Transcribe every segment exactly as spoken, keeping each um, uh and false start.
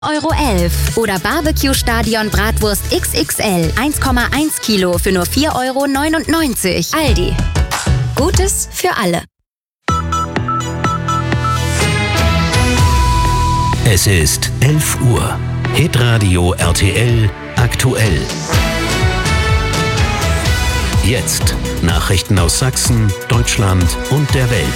Euro elf. Oder Barbecue-Stadion Bratwurst X X L eins Komma eins Kilo für nur vier Euro neunundneunzig. Aldi. Gutes für alle. Es ist elf Uhr. Hitradio R T L aktuell. Jetzt Nachrichten aus Sachsen, Deutschland und der Welt.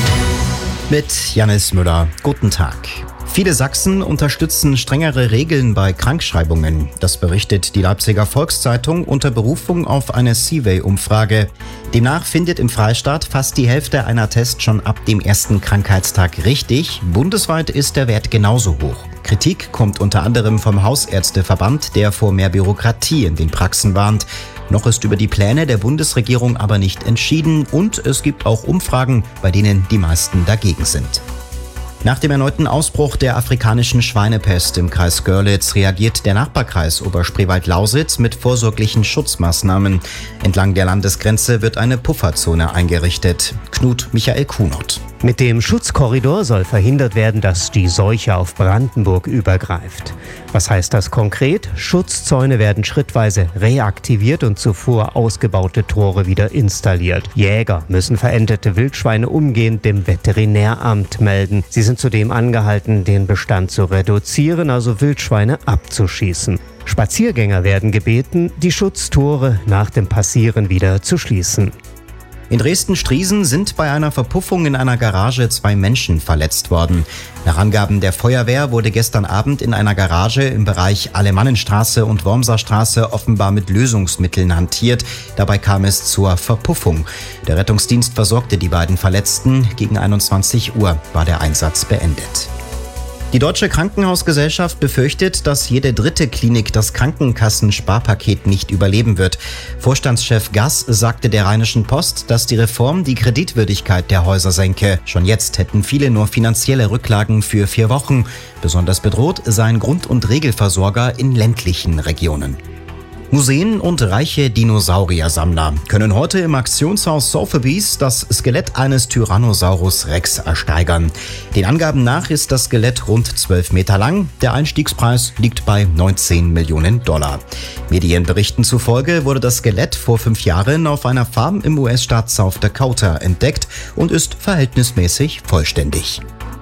Mit Jannis Müller. Guten Tag. Viele Sachsen unterstützen strengere Regeln bei Krankschreibungen. Das berichtet die Leipziger Volkszeitung unter Berufung auf eine Seaway-Umfrage. Demnach findet im Freistaat fast die Hälfte einer Tests schon ab dem ersten Krankheitstag richtig. Bundesweit ist der Wert genauso hoch. Kritik kommt unter anderem vom Hausärzteverband, der vor mehr Bürokratie in den Praxen warnt. Noch ist über die Pläne der Bundesregierung aber nicht entschieden und es gibt auch Umfragen, bei denen die meisten dagegen sind. Nach dem erneuten Ausbruch der afrikanischen Schweinepest im Kreis Görlitz reagiert der Nachbarkreis Oberspreewald-Lausitz mit vorsorglichen Schutzmaßnahmen. Entlang der Landesgrenze wird eine Pufferzone eingerichtet. Knut Michael Kunert. Mit dem Schutzkorridor soll verhindert werden, dass die Seuche auf Brandenburg übergreift. Was heißt das konkret? Schutzzäune werden schrittweise reaktiviert und zuvor ausgebaute Tore wieder installiert. Jäger müssen verendete Wildschweine umgehend dem Veterinäramt melden. Sie sind zudem angehalten, den Bestand zu reduzieren, also Wildschweine abzuschießen. Spaziergänger werden gebeten, die Schutztore nach dem Passieren wieder zu schließen. In Dresden-Striesen sind bei einer Verpuffung in einer Garage zwei Menschen verletzt worden. Nach Angaben der Feuerwehr wurde gestern Abend in einer Garage im Bereich Alemannenstraße und Wormserstraße offenbar mit Lösungsmitteln hantiert. Dabei kam es zur Verpuffung. Der Rettungsdienst versorgte die beiden Verletzten. Gegen einundzwanzig Uhr war der Einsatz beendet. Die Deutsche Krankenhausgesellschaft befürchtet, dass jede dritte Klinik das Krankenkassensparpaket nicht überleben wird. Vorstandschef Gass sagte der Rheinischen Post, dass die Reform die Kreditwürdigkeit der Häuser senke. Schon jetzt hätten viele nur finanzielle Rücklagen für vier Wochen. Besonders bedroht seien Grund- und Regelversorger in ländlichen Regionen. Museen und reiche Dinosauriersammler können heute im Auktionshaus Sotheby's das Skelett eines Tyrannosaurus Rex ersteigern. Den Angaben nach ist das Skelett rund zwölf Meter lang. Der Einstiegspreis liegt bei neunzehn Millionen Dollar. Medienberichten zufolge wurde das Skelett vor fünf Jahren auf einer Farm im U S-Staat South Dakota entdeckt und ist verhältnismäßig vollständig.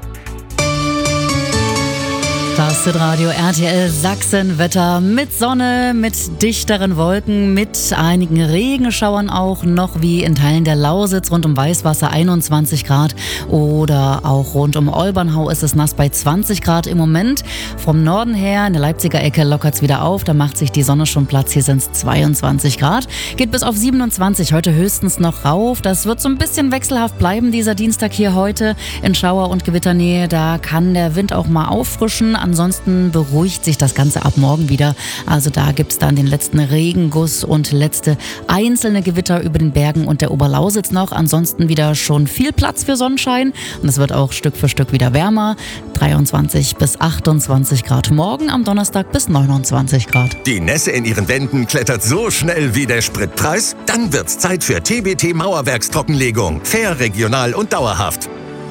Das Hitradio R T L Sachsen-Wetter mit Sonne, mit dichteren Wolken, mit einigen Regenschauern auch noch, wie in Teilen der Lausitz rund um Weißwasser einundzwanzig Grad oder auch rund um Olbernhau ist es nass bei zwanzig Grad im Moment. Vom Norden her in der Leipziger Ecke lockert es wieder auf, da macht sich die Sonne schon Platz, hier sind es zweiundzwanzig Grad, geht bis auf siebenundzwanzig, heute höchstens noch rauf. Das wird so ein bisschen wechselhaft bleiben, dieser Dienstag hier heute in Schauer- und Gewitternähe, da kann der Wind auch mal auffrischen. Ansonsten beruhigt sich das Ganze ab morgen wieder. Also da gibt es dann den letzten Regenguss und letzte einzelne Gewitter über den Bergen und der Oberlausitz noch. Ansonsten wieder schon viel Platz für Sonnenschein. Und es wird auch Stück für Stück wieder wärmer. dreiundzwanzig bis achtundzwanzig Grad morgen, am Donnerstag bis neunundzwanzig Grad. Die Nässe in Ihren Wänden klettert so schnell wie der Spritpreis? Dann wird's Zeit für T B T Mauerwerkstrockenlegung. Fair, regional und dauerhaft.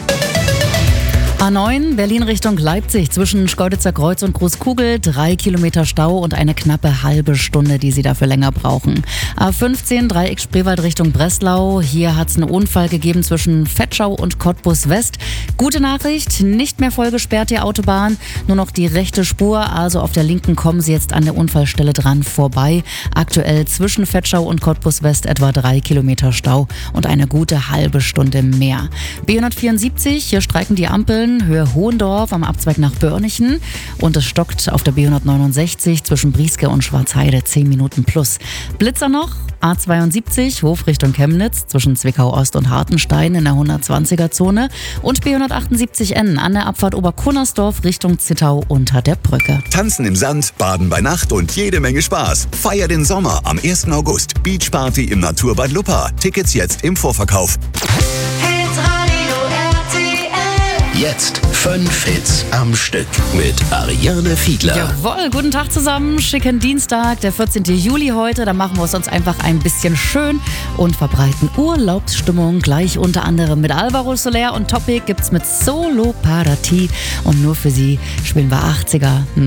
A neun, Berlin Richtung Leipzig, zwischen Schkeuditzer Kreuz und Großkugel, drei Kilometer Stau und eine knappe halbe Stunde, die Sie dafür länger brauchen. A fünfzehn, Dreieck Spreewald Richtung Breslau, hier hat es einen Unfall gegeben zwischen Vetschau und Cottbus West. Gute Nachricht, nicht mehr voll gesperrt die Autobahn, nur noch die rechte Spur, also auf der linken kommen Sie jetzt an der Unfallstelle dran vorbei. Aktuell zwischen Vetschau und Cottbus West etwa drei Kilometer Stau und eine gute halbe Stunde mehr. B hundertvierundsiebzig, hier streiken die Ampeln, Höhe Hohendorf am Abzweig nach Börnichen und es stockt auf der B hundertneunundsechzig zwischen Brieske und Schwarzheide zehn Minuten plus. Blitzer noch, A zweiundsiebzig, Hof Richtung Chemnitz zwischen Zwickau Ost und Hartenstein in der hundertzwanziger Zone und B hundertachtundsiebzig N an der Abfahrt Oberkunnersdorf Richtung Zittau unter der Brücke. Tanzen im Sand, baden bei Nacht und jede Menge Spaß. Feier den Sommer am ersten August. Beachparty im Naturbad Luppa. Tickets jetzt im Vorverkauf. Jetzt fünf Hits am Stück mit Ariane Fiedler. Jawohl, guten Tag zusammen. Schicken Dienstag, der vierzehnten Juli heute. Da machen wir es uns einfach ein bisschen schön und verbreiten Urlaubsstimmung. Gleich unter anderem mit Alvaro Soler und Topic gibt's mit Solo Para Ti. Und nur für Sie spielen wir achtziger,